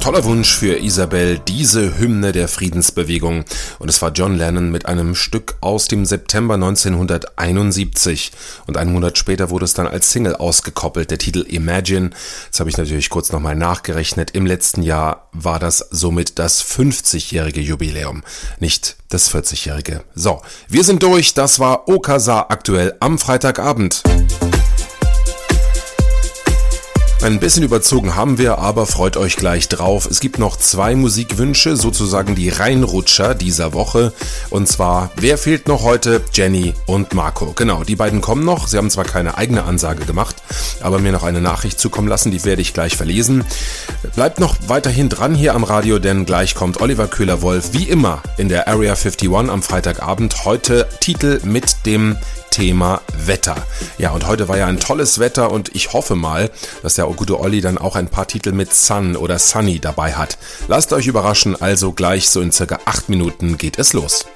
Toller Wunsch für Isabel, diese Hymne der Friedensbewegung. Und es war John Lennon mit einem Stück aus dem September 1971. Und einen Monat später wurde es dann als Single ausgekoppelt, der Titel Imagine. Jetzt habe ich natürlich kurz nochmal nachgerechnet. Im letzten Jahr war das somit das 50-jährige Jubiläum, nicht das 40-jährige. So, wir sind durch. Das war Okasa aktuell am Freitagabend. Ein bisschen überzogen haben wir, aber freut euch gleich drauf. Es gibt noch 2 Musikwünsche, sozusagen die Reinrutscher dieser Woche. Und zwar, wer fehlt noch heute? Jenny und Marco. Genau, die beiden kommen noch. Sie haben zwar keine eigene Ansage gemacht, aber mir noch eine Nachricht zukommen lassen, die werde ich gleich verlesen. Bleibt noch weiterhin dran hier am Radio, denn gleich kommt Oliver Köhler-Wolf, wie immer in der Area 51 am Freitagabend. Heute Titel mit dem Thema Wetter. Ja, und heute war ja ein tolles Wetter und ich hoffe mal, dass der gute Olli dann auch ein paar Titel mit Sun oder Sunny dabei hat. Lasst euch überraschen, also gleich so in circa 8 Minuten geht es los.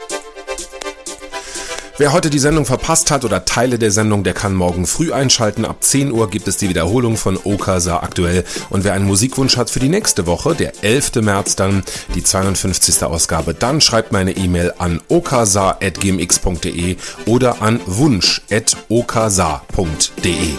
Wer heute die Sendung verpasst hat oder Teile der Sendung, der kann morgen früh einschalten. Ab 10 Uhr gibt es die Wiederholung von Okasa aktuell. Und wer einen Musikwunsch hat für die nächste Woche, der 11. März dann, die 52. Ausgabe, dann schreibt meine E-Mail an okasa@gmx.de oder an wunsch@okasa.de.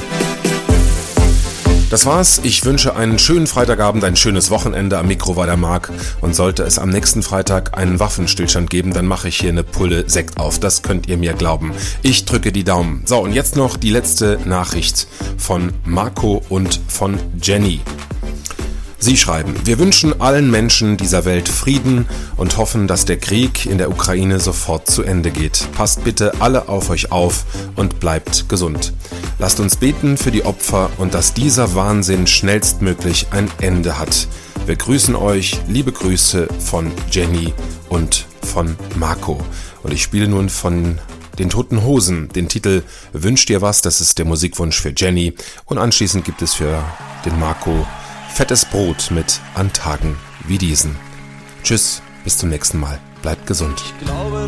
Das war's. Ich wünsche einen schönen Freitagabend, ein schönes Wochenende. Am Mikro war der Marc. Und sollte es am nächsten Freitag einen Waffenstillstand geben, dann mache ich hier eine Pulle Sekt auf. Das könnt ihr mir glauben. Ich drücke die Daumen. So, und jetzt noch die letzte Nachricht von Marco und von Jenny. Sie schreiben: Wir wünschen allen Menschen dieser Welt Frieden und hoffen, dass der Krieg in der Ukraine sofort zu Ende geht. Passt bitte alle auf euch auf und bleibt gesund. Lasst uns beten für die Opfer und dass dieser Wahnsinn schnellstmöglich ein Ende hat. Wir grüßen euch, liebe Grüße von Jenny und von Marco. Und ich spiele nun von den Toten Hosen den Titel Wünsch dir was, das ist der Musikwunsch für Jenny. Und anschließend gibt es für den Marco fettes Brot mit An Tagen wie diesen. Tschüss, bis zum nächsten Mal. Bleibt gesund.